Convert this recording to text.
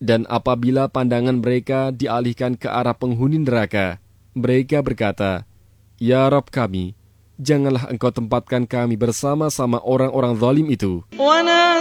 Dan apabila pandangan mereka dialihkan ke arah penghuni neraka, mereka berkata, "Ya Rabb kami, janganlah Engkau tempatkan kami bersama-sama orang-orang zalim itu."